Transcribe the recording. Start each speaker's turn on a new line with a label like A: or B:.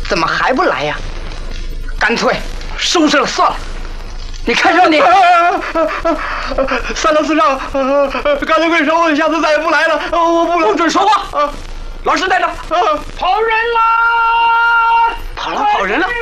A: 怎么还不来呀？干脆收拾了算了。你看上你
B: 三郎四上，干脆跪收，下次再也不来了。我
A: 不准说话。老实待着。
B: 跑人啦！
A: 跑人了！